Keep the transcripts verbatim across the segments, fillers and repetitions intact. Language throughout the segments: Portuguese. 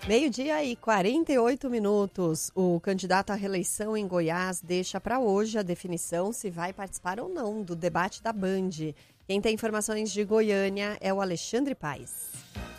Meio-dia e quarenta e oito minutos. O candidato à reeleição em Goiás deixa para hoje a definição se vai participar ou não do debate da Band. Quem tem informações de Goiânia é o Alexandre Paes.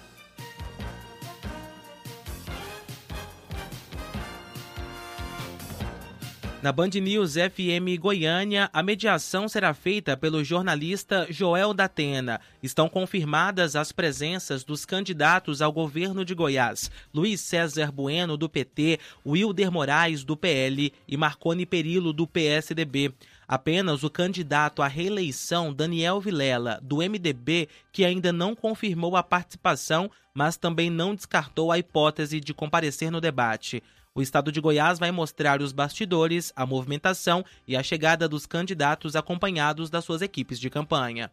Na Band News F M Goiânia, a mediação será feita pelo jornalista Joel Datena. Estão confirmadas as presenças dos candidatos ao governo de Goiás: Luiz César Bueno, do P T, Wilder Moraes, do P L e Marconi Perillo, do P S D B. Apenas o candidato à reeleição, Daniel Vilela, do M D B, que ainda não confirmou a participação, mas também não descartou a hipótese de comparecer no debate. O estado de Goiás vai mostrar os bastidores, a movimentação e a chegada dos candidatos acompanhados das suas equipes de campanha.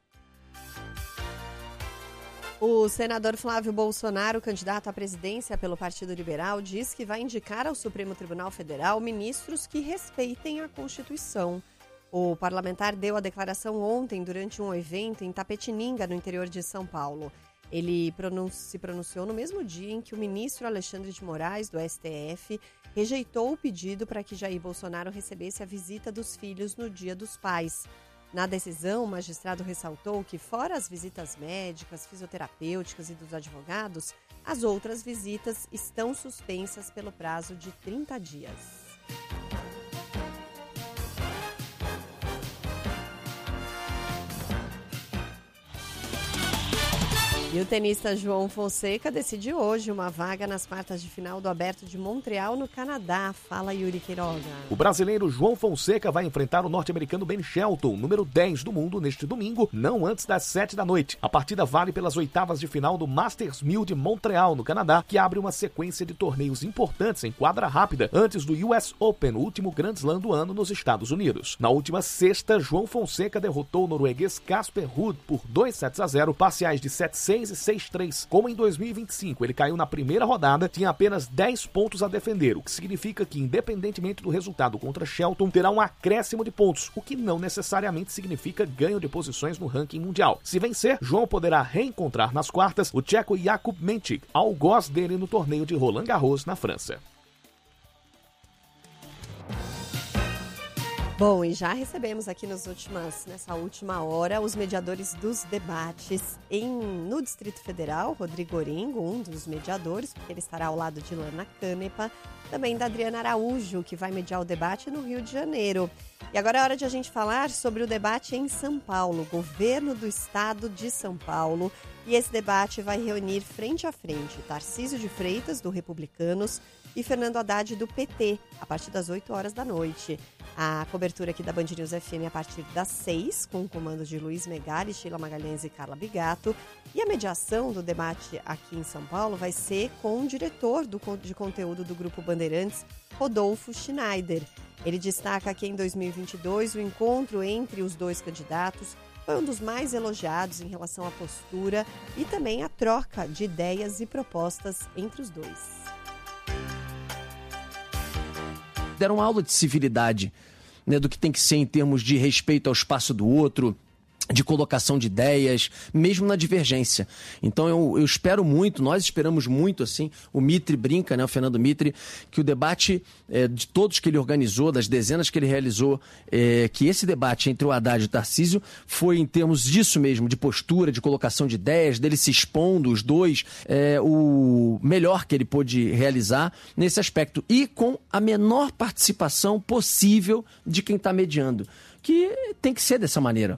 O senador Flávio Bolsonaro, candidato à presidência pelo Partido Liberal, diz que vai indicar ao Supremo Tribunal Federal ministros que respeitem a Constituição. O parlamentar deu a declaração ontem durante um evento em Tapetininga, no interior de São Paulo. Ele pronun- se pronunciou no mesmo dia em que o ministro Alexandre de Moraes, do S T F, rejeitou o pedido para que Jair Bolsonaro recebesse a visita dos filhos no Dia dos Pais. Na decisão, o magistrado ressaltou que, fora as visitas médicas, fisioterapêuticas e dos advogados, as outras visitas estão suspensas pelo prazo de trinta dias. E o tenista João Fonseca decide hoje uma vaga nas quartas de final do Aberto de Montreal, no Canadá. Fala, Yuri Queiroga. O brasileiro João Fonseca vai enfrentar o norte-americano Ben Shelton, número dez do mundo, neste domingo, não antes das sete da noite. A partida vale pelas oitavas de final do Masters mil de Montreal, no Canadá, que abre uma sequência de torneios importantes em quadra rápida, antes do U S Open, o último Grand Slam do ano nos Estados Unidos. Na última sexta, João Fonseca derrotou o norueguês Casper Ruud por dois sets a zero, parciais de sete a seis e seis a três. Como em dois mil e vinte e cinco ele caiu na primeira rodada, tinha apenas dez pontos a defender, o que significa que, independentemente do resultado contra Shelton, terá um acréscimo de pontos, o que não necessariamente significa ganho de posições no ranking mundial. Se vencer, João poderá reencontrar nas quartas o tcheco Jakub Menchik, algoz dele no torneio de Roland Garros, na França. Bom, e já recebemos aqui nas últimas, nessa última hora os mediadores dos debates em, no Distrito Federal, Rodrigo Orengo, um dos mediadores, porque ele estará ao lado de Lana Canepa, também da Adriana Araújo, que vai mediar o debate no Rio de Janeiro. E agora é hora de a gente falar sobre o debate em São Paulo, governo do estado de São Paulo. E esse debate vai reunir frente a frente Tarcísio de Freitas, do Republicanos, e Fernando Haddad, do P T, a partir das oito horas da noite. A cobertura aqui da Band News F M a partir das seis, com o comando de Luiz Megali, Sheila Magalhães e Carla Bigato. E a mediação do debate aqui em São Paulo vai ser com o diretor do, de conteúdo do Grupo Bandeirantes, Rodolfo Schneider. Ele destaca que em dois mil e vinte e dois o encontro entre os dois candidatos foi um dos mais elogiados em relação à postura e também à troca de ideias e propostas entre os dois. Deram aula de civilidade, né, do que tem que ser em termos de respeito ao espaço do outro, de colocação de ideias, mesmo na divergência. Então eu, eu espero muito, nós esperamos muito, assim, o Mitre brinca, né, o Fernando Mitre, que o debate é, de todos que ele organizou, das dezenas que ele realizou, é, que esse debate entre o Haddad e o Tarcísio foi em termos disso mesmo, de postura, de colocação de ideias, dele se expondo, os dois, é, o melhor que ele pôde realizar nesse aspecto. E com a menor participação possível de quem está mediando, que tem que ser dessa maneira.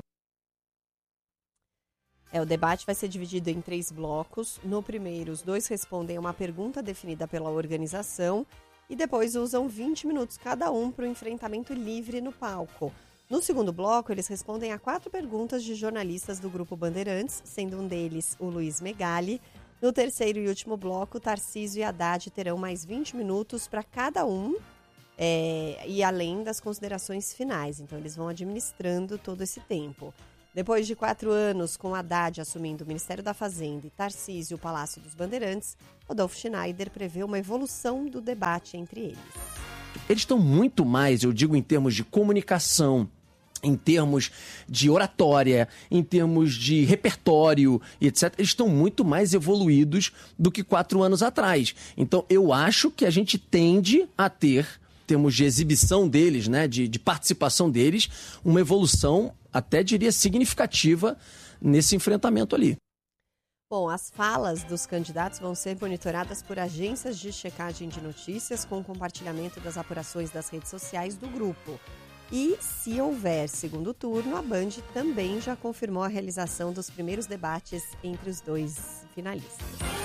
É, o debate vai ser dividido em três blocos. No primeiro, os dois respondem a uma pergunta definida pela organização e depois usam vinte minutos cada um para o enfrentamento livre no palco. No segundo bloco, eles respondem a quatro perguntas de jornalistas do Grupo Bandeirantes, sendo um deles o Luiz Megali. No terceiro e último bloco, Tarcísio e Haddad terão mais vinte minutos para cada um, é, e além das considerações finais. Então, eles vão administrando todo esse tempo. Depois de quatro anos, com Haddad assumindo o Ministério da Fazenda e Tarcísio o Palácio dos Bandeirantes, Rodolfo Schneider prevê uma evolução do debate entre eles. Eles estão muito mais, eu digo, em termos de comunicação, em termos de oratória, em termos de repertório, etcétera, eles estão muito mais evoluídos do que quatro anos atrás. Então, eu acho que a gente tende a ter, em termos de exibição deles, né, de, de participação deles, uma evolução, até diria, significativa nesse enfrentamento ali. Bom, as falas dos candidatos vão ser monitoradas por agências de checagem de notícias com compartilhamento das apurações das redes sociais do grupo. E, se houver segundo turno, a Band também já confirmou a realização dos primeiros debates entre os dois finalistas.